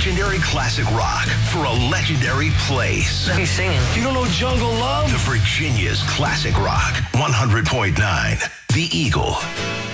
legendary classic rock for a legendary place. He's singing. You don't know Jungle Love? The Virginia's classic rock, 100.9, The Eagle.